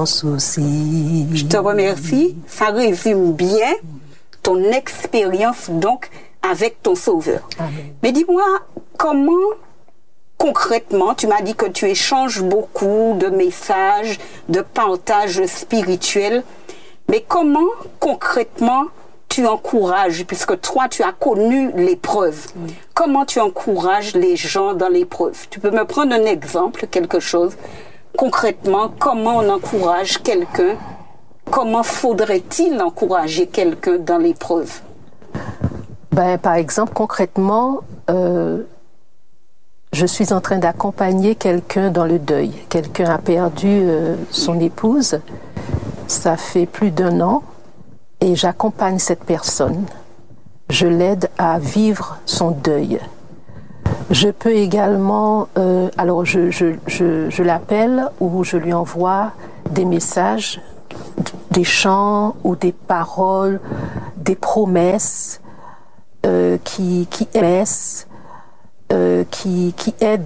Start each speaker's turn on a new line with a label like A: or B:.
A: sans souci.
B: Je te remercie. Ça résume bien ton expérience donc avec ton Sauveur.
A: Amen.
B: Mais dis-moi, comment concrètement, tu m'as dit que tu échanges beaucoup de messages, de partages spirituels, mais comment concrètement tu encourages, puisque toi tu as connu l'épreuve, comment tu encourages les gens dans l'épreuve? Tu peux me prendre un exemple, quelque chose? Concrètement, comment on encourage quelqu'un? Comment faudrait-il encourager quelqu'un dans l'épreuve?
A: Par exemple, concrètement, je suis en train d'accompagner quelqu'un dans le deuil. Quelqu'un a perdu son épouse. Ça fait plus d'1 an et j'accompagne cette personne. Je l'aide à vivre son deuil. Je peux également, alors je l'appelle ou je lui envoie des messages, des chants ou des paroles, des promesses qui aident